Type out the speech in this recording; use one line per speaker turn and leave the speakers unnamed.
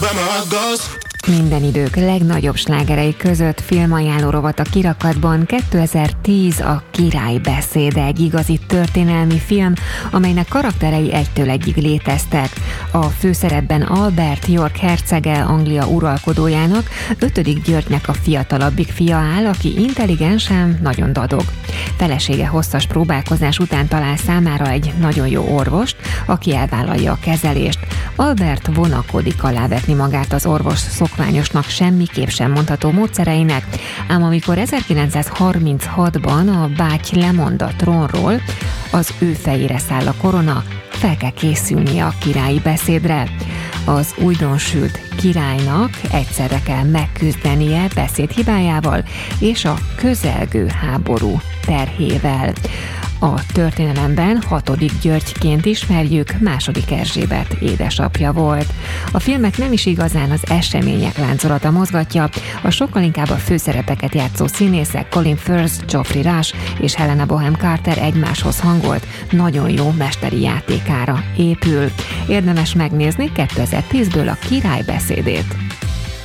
Minden idők legnagyobb slágerei között filmajánló rovat a kirakatban 2010 a Király beszéde, egy igazi történelmi film, amelynek karakterei egytől egyig léteztek. A főszerepben Albert York hercege, Anglia uralkodójának, 5. Györgynek a fiatalabbik fia áll, aki intelligensen, nagyon dadog. Felesége hosszas próbálkozás után talál számára egy nagyon jó orvost, aki elvállalja a kezelést. Albert vonakodik alávetni magát az orvos szokványosnak semmiképp sem mondható módszereinek, ám amikor 1936-ban a báty lemond a trónról, az ő fejére száll a korona, fel kell készülnie a királyi beszédre. Az újdonsült királynak egyszerre kell megküzdenie beszédhibájával és a közelgő háború terhével. A történelemben 6. Györgyként ismerjük, II. Erzsébet édesapja volt. A filmet nem is igazán az események láncolata mozgatja, a sokkal inkább a főszerepeket játszó színészek Colin Firth, Geoffrey Rush és Helena Bonham Carter egymáshoz hangolt, nagyon jó mesteri játékára épül. Érdemes megnézni 2010-ből a Király beszédét.